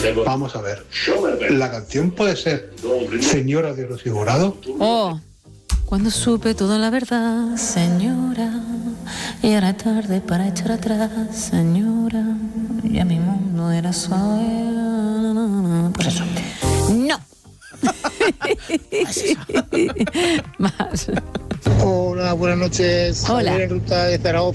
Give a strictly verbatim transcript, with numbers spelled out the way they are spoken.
Vamos a ver. La canción puede ser Señora de Rocío Jurado. Oh, cuando supe toda la verdad, señora, y era tarde para echar atrás, señora, ya mi mundo era suave. Pues eso. No. Más. Hola, buenas noches. Hola. Javier en ruta de Zaragoza.